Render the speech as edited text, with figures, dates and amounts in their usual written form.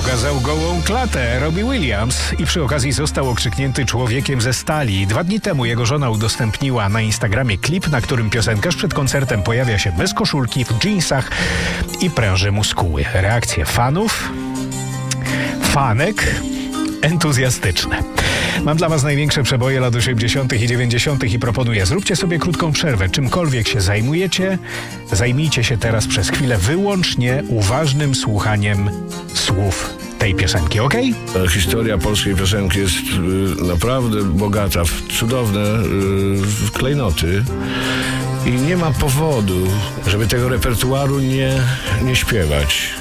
pokazał gołą klatę Robbie Williams i przy okazji został okrzyknięty człowiekiem ze stali. 2 dni temu jego żona udostępniła na Instagramie klip, na którym piosenkarz przed koncertem pojawia się bez koszulki, w dżinsach i pręży muskuły. Reakcje fanek entuzjastyczne. Mam dla was największe przeboje lat 80. i 90. i proponuję, zróbcie sobie krótką przerwę. Czymkolwiek się zajmujecie, zajmijcie się teraz przez chwilę wyłącznie uważnym słuchaniem słów tej piosenki, okej? Historia polskiej piosenki jest naprawdę bogata w cudowne klejnoty i nie ma powodu, żeby tego repertuaru nie śpiewać.